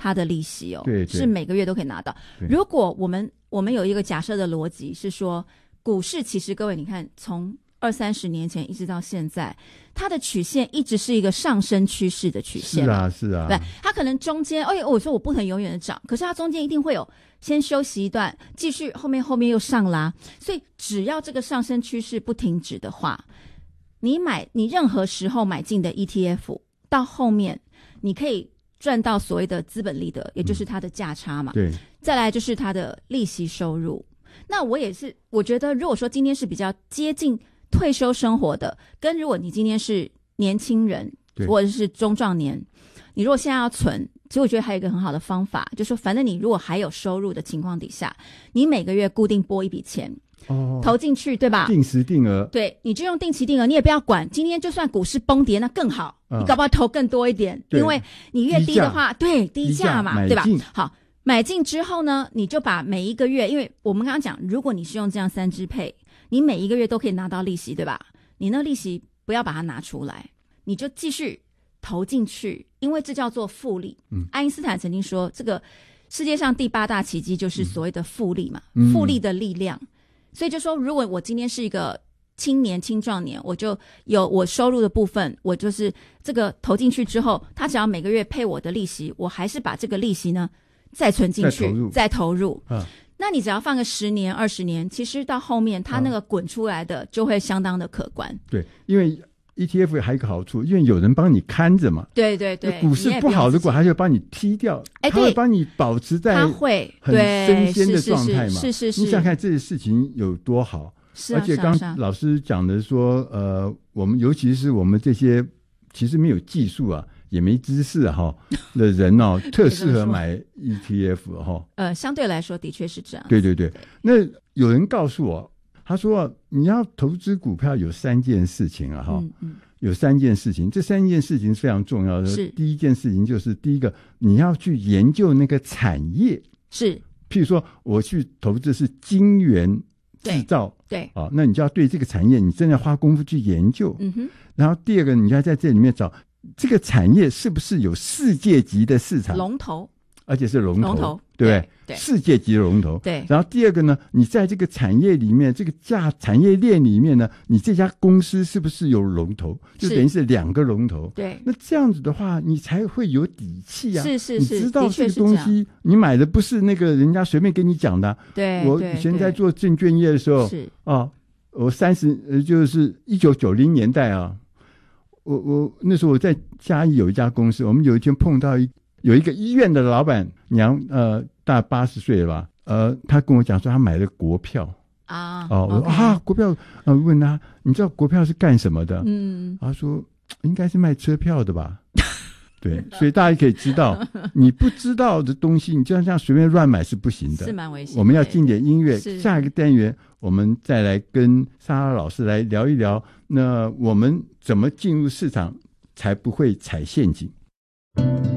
它的利息哦， 对， 是每个月都可以拿到。如果我们有一个假设的逻辑是说，股市其实各位你看，从20-30年前一直到现在，它的曲线一直是一个上升趋势的曲线。 是啊， 对，它可能中间我说我不可能永远的涨，可是它中间一定会有先休息一段，继续后面又上拉，所以只要这个上升趋势不停止的话，你任何时候买进的 ETF 到后面你可以赚到所谓的资本利得，也就是它的价差嘛。 对， 再来就是它的利息收入。那我觉得如果说今天是比较接近退休生活的，跟如果你今天是年轻人或者是中壮年，你如果现在要存，其实我觉得还有一个很好的方法，就是说反正你如果还有收入的情况底下，你每个月固定拨一笔钱投进去，对吧？ 定时定额。 对，你就用定期定额，你也不要管今天就算股市崩跌那更好，你搞不好投更多一点，因为你越低的话，对，低价嘛，对吧？好，买进之后呢，你就把每一个月，因为我们刚刚讲，如果你是用这样3支配，你每一个月都可以拿到利息，对吧？你那利息不要把它拿出来，你就继续投进去，因为这叫做复利。爱因斯坦曾经说，这个世界上第8大奇迹就是所谓的复利嘛，复利的力量。所以就说，如果我今天是一个青壮年，我就有我收入的部分，我就是这个投进去之后，他只要每个月配我的利息，我还是把这个利息呢再存进去，再投入。那你只要放个10年、20年，其实到后面它那个滚出来的就会相当的可观。 对，因为 ETF 还有一个好处，因为有人帮你看着嘛。对对对， 股市不好的股，他就帮你踢掉，他会帮你保持在很新鲜的状态嘛。 是。 你想看这些事情有多好？而且刚老师讲的说，我们尤其是我们这些其实没有技术啊，也没知识的人特适合买 ETF 相对来说的确是这样。 对，那有人告诉我，他说你要投资股票有3件事情有3件事情，这3件事情是非常重要的。第一件事情就是第一个，你要去研究那个产业，是，譬如说我去投资是晶圆制造，对那你就要对这个产业你真的花功夫去研究。然后第二个，你要在这里面找这个产业是不是有世界级的市场龙头， 而且是龙头，对不对？世界级的龙头。对。然后第二个呢，你在这个产业里面，这个产业链里面呢，你这家公司是不是有龙头？就等于是2个龙头。对。那这样子的话，你才会有底气啊！是，你知道这个东西，你买的不是那个人家随便跟你讲的。对。我以前在做证券业的时候，是我就是1990年代啊。我那时候我在嘉义有一家公司，我们有一天碰到有一个医院的老板娘，大80岁了吧，他跟我讲说他买了国票我说国票，问他你知道国票是干什么的？他说应该是卖车票的吧。对，所以大家可以知道，你不知道的东西，你就像这样随便乱买是不行的，是蛮危险的。我们要进点音乐，下一个单元我们再来跟莎拉老师来聊一聊，那我们怎么进入市场才不会踩陷阱？